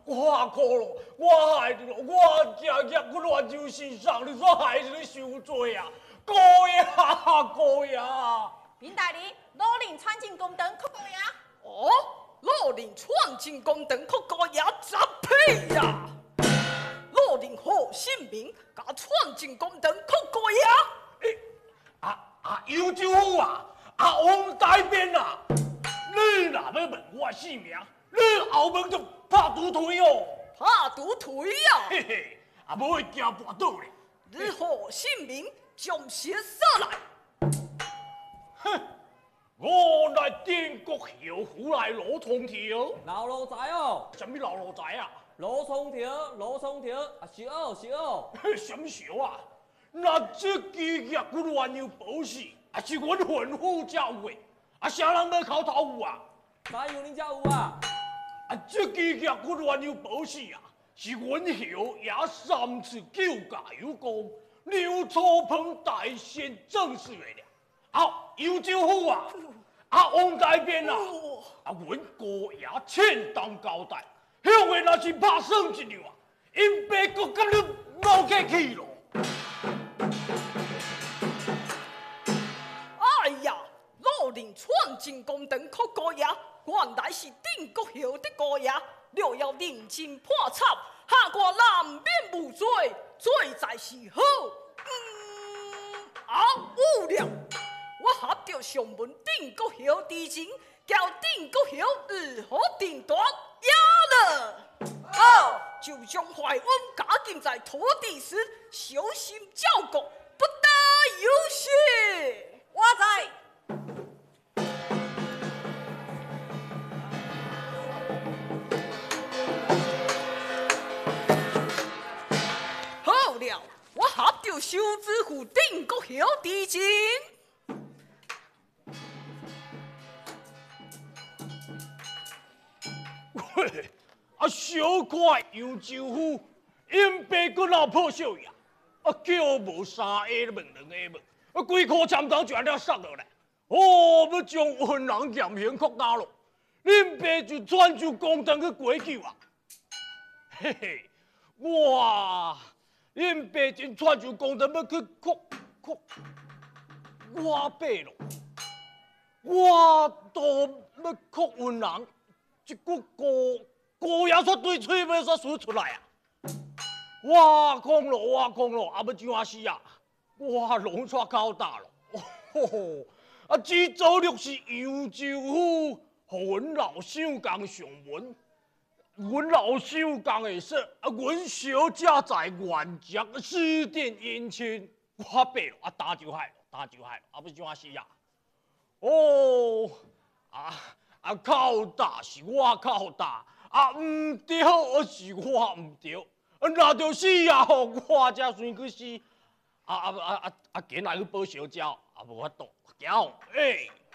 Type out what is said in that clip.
我苦咯，我害你咯，我家业我乱就身上，你说害你受罪啊！哥呀，哥呀！ 禀大人，罗林穿进宫灯，哭过呀！ 哦，罗林闯进宫灯，哭过呀，杂屁呀！罗林好姓名，甲闯进宫灯，哭过呀！ 尤州府啊，王大便啊，你若要问我姓名，你后门就拍独腿哦。 拍独腿呀！ 嘿嘿，无会惊跋倒咧。 你好姓名，将血杀来。 哼，我来电国校府来罗通条。 老路仔哦， 什么老路仔啊？ 罗松条，罗松条，小哦小哦， 什么小啊？那这基业我乱有保死，是阮吩咐才有的，啥人要口头有啊？ 哪有恁家有啊？ 这基业我乱有保死啊，是阮后也3次救驾有功，刘楚鹏大仙正式的了。尤州府啊，王大便啊，阮哥也欠当交代，向的若是拍算一样啊，因爸阁甲你闹客气咯。 哎呀，罗林闯进宫灯，哭过呀！原来是定国后的哥呀！若要认真破插，下我难免无罪，罪在是好。有了！我合着上文定国后之情，叫定国后如何定夺呀了？就将怀恩加禁在土地时，小心照顾，不得有失。 我在。 好了，我合着修之府定国后之情。 喂，小可尤州府，因爸阁闹破小呀，叫无3下问2下问，规颗签头就安尼杀落来，要将文人严刑酷打咯。恁爸就转就公堂去过救啊，嘿嘿，恁爸真转就公堂要去酷我爸咯，我都要酷文人。一句歌也煞对嘴要煞说出来啊！我讲咯，要怎啊死啊？我拢煞口大咯。这早律是尤州府，互阮老相公上文，阮老相公会说，阮小姐在原籍私殿姻亲，我爸咯，打就害咯，要怎啊死啊？口大是我口大，唔对是我唔对，那着死啊！我才算去死，今仔去报小姐，无法度，行，